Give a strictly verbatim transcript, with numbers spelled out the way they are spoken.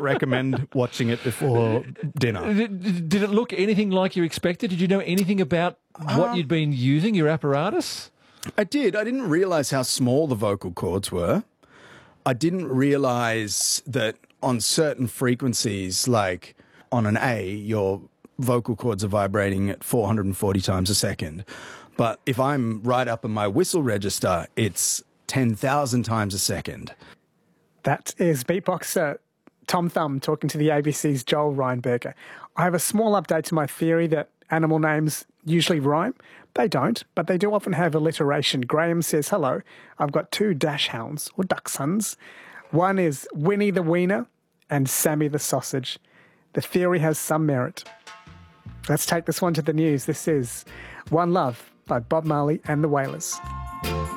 recommend watching it before dinner. Did, did it look anything like you expected? Did you know anything about what Um, you'd been using, your apparatus? I did. I didn't realise how small the vocal cords were. I didn't realise that on certain frequencies, like on an A, your vocal cords are vibrating at four hundred forty times a second. But if I'm right up in my whistle register, it's ten thousand times a second. That is beatboxer Tom Thumb talking to the A B C's Joel Reinberger. I have a small update to my theory that animal names usually rhyme. They don't, but they do often have alliteration. Graham says, hello, I've got two dash hounds, or dachshunds. One is Winnie the Wiener and Sammy the Sausage. The theory has some merit. Let's take this one to the news. This is One Love by Bob Marley and the Wailers.